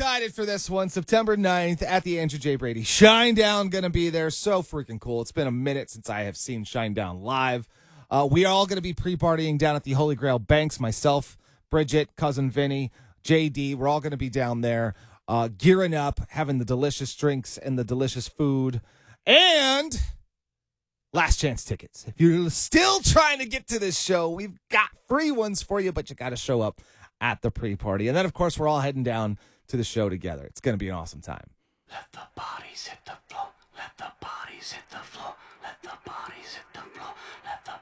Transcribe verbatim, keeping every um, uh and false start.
excited for this one. September ninth at the Andrew J. Brady. Shinedown going to be there. So freaking cool. It's been a minute since I have seen Shinedown live. Uh, we are all going to be pre-partying down at the Holy Grail Banks. Myself, Bridget, cousin Vinny, J D. We're all going to be down there uh, gearing up, having the delicious drinks and the delicious food. And last chance tickets. If you're still trying to get to this show, we've got free ones for you, but you got to show up at the pre-party. And then, of course, we're all heading down to the show together. It's going to be an awesome time. Let the bodies hit the floor. Let the bodies hit the floor. Let the bodies hit the floor. Let the